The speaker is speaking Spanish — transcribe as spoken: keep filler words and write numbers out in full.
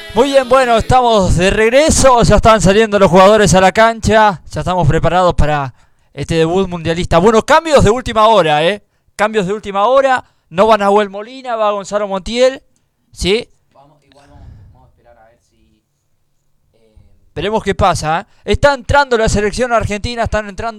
Muy bien, bueno, estamos de regreso, ya están saliendo los jugadores a la cancha, ya estamos preparados para este debut mundialista. Bueno, cambios de última hora, ¿eh? Cambios de última hora, no va Nahuel Molina, va Gonzalo Montiel, ¿sí? Vamos, igual vamos, vamos a esperar a ver si... Eh... Veremos qué pasa, ¿eh? Está entrando la selección argentina, están entrando